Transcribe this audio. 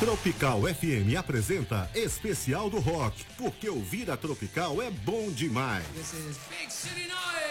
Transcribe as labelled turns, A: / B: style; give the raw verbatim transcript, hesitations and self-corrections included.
A: Tropical F M apresenta Especial do Rock, porque ouvir a Tropical é bom demais.
B: This is Big City Noise.